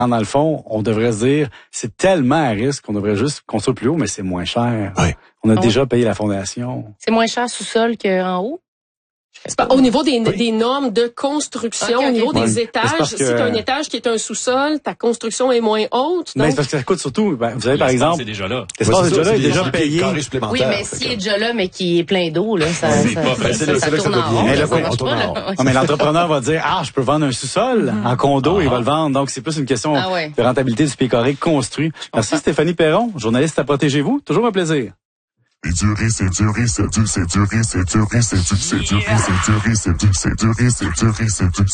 Dans le fond, on devrait se dire, c'est tellement à risque qu'on devrait juste construire plus haut, mais c'est moins cher. Ouais. On a déjà payé la fondation. C'est moins cher sous-sol qu'en haut? C'est pas, au niveau des normes de construction, Okay, au niveau des Ouais. étages, si tu as un étage qui est un sous-sol, ta construction est moins haute. Mais Donc, c'est parce que ça coûte surtout, vous savez, par exemple, c'est déjà là. l'espace est déjà là, c'est est déjà des payé. carrés supplémentaires. Oui, mais s'il est déjà là, mais qui est plein d'eau, là, ça c'est là que ça tourne en devient. rond. Mais là, Ça marche on tourne pas, en là. rond. Ouais. Non, mais l'entrepreneur va dire, je peux vendre un sous-sol en condo, il va le vendre. Donc, c'est plus une question Ah ouais. de rentabilité du pied carré construit. Merci Stéphanie Perron, journaliste à Protégez-vous. Toujours un plaisir. C'est dur, c'est dur, c'est dur, c'est dur, c'est dur, c'est dur, c'est dur, c'est dur, c'est dur, c'est dur, c'est dur, c'est dur.